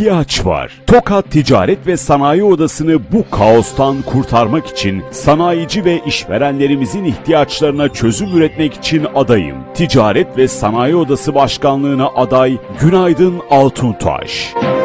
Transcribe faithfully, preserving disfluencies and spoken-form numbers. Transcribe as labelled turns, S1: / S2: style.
S1: ihtiyaç var. Tokat Ticaret ve Sanayi Odası'nı bu kaostan kurtarmak için sanayici ve işverenlerimizin ihtiyaçlarına çözüm üretmek için adayım. Ticaret ve Sanayi Odası Başkanlığı'na aday Günaydın Altuntaş.